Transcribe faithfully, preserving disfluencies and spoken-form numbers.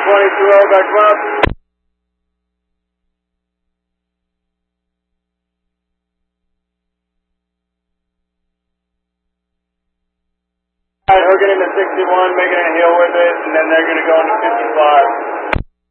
twenty-two oh, back up. Alright, hooking into sixty-one, making a heel with it, and then they're going to go into fifty-five.